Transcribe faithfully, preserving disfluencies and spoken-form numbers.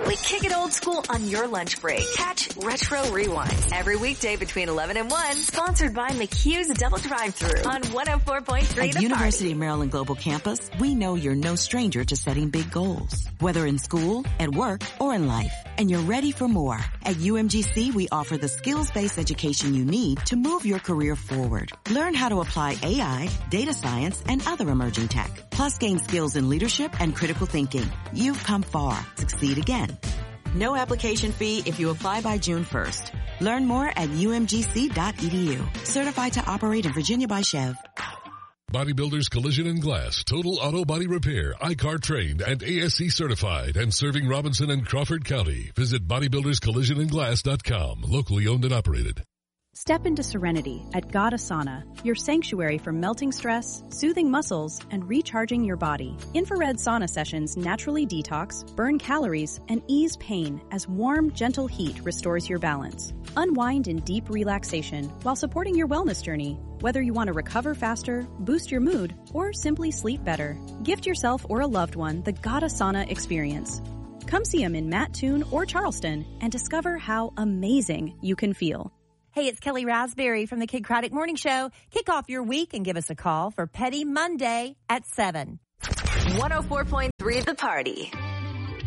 We kick it old school on your lunch break. Catch Retro Rewind every weekday between eleven and one. Sponsored by McHugh's Double Drive-Thru on one oh four point three At The University Party. of Maryland Global Campus, we know you're no stranger to setting big goals, whether in school, at work, or in life. And you're ready for more. At U M G C, we offer the skills-based education you need to move your career forward. Learn how to apply A I, data science, and other emerging tech. Plus gain skills in leadership and critical thinking. You've come far. Succeed again. No application fee if you apply by June first. Learn more at U M G C dot E D U. Certified to operate in Virginia by Chev. Bodybuilders Collision and Glass, total auto body repair, I C A R trained and A S C certified and serving Robinson and Crawford County. Visit bodybuilders collision and glass dot com, locally owned and operated. Step into serenity at God Asana, your sanctuary for melting stress, soothing muscles, and recharging your body. Infrared sauna sessions naturally detox, burn calories, and ease pain as warm, gentle heat restores your balance. Unwind in deep relaxation while supporting your wellness journey. Whether you want to recover faster, boost your mood, or simply sleep better, gift yourself or a loved one the God Asana experience. Come see them in Mattoon or Charleston and discover how amazing you can feel. Hey, it's Kelly Raspberry from the Kid Craddock Morning Show. Kick off your week and give us a call for Petty Monday at seven. one oh four point three The Party.